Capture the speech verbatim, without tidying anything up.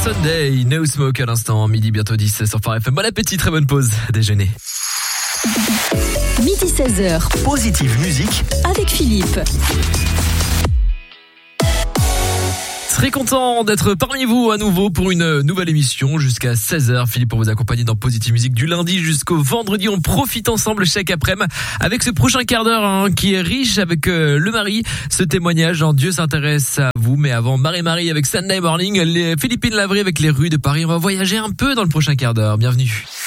Sunday, No Smoke à l'instant, midi bientôt dix sur Phare F M. Bon appétit, très bonne pause déjeuner. Midi seize heures. Positive musique avec Philippe. Très content d'être parmi vous à nouveau pour une nouvelle émission jusqu'à seize heures. Philippe pour vous accompagner dans Positive Musique du lundi jusqu'au vendredi. On profite ensemble chaque après-midi avec ce prochain quart d'heure hein, qui est riche avec euh, le mari. Ce témoignage en Dieu s'intéresse à vous. Mais avant Marie-Marie avec Sunday Morning, les Philippine Lavry avec les rues de Paris. On va voyager un peu dans le prochain quart d'heure. Bienvenue.